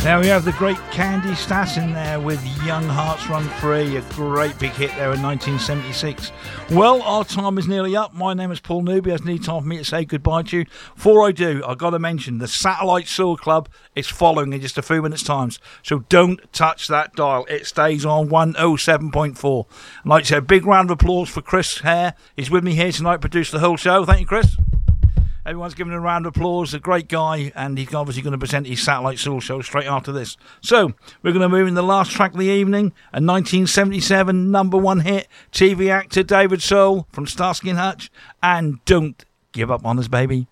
Now we have the great Candy Stassen there with Young Hearts Run Free, a great big hit there in 1976. Well, our time is nearly up. My name is Paul Newby. It's nearly time for me to say goodbye to you. Before I do, I've got to mention the Satellite Soul Club is following in just a few minutes' time. So don't touch that dial. It stays on 107.4. I'd like to say a big round of applause for Chris Hare. He's with me here tonight, produced the whole show. Thank you, Chris. Everyone's giving a round of applause. A great guy, and he's obviously going to present his Satellite Soul show straight after this. So, we're going to move in the last track of the evening, a 1977 number one hit, TV actor David Soul from Starsky and Hutch, and Don't Give Up on Us, Baby.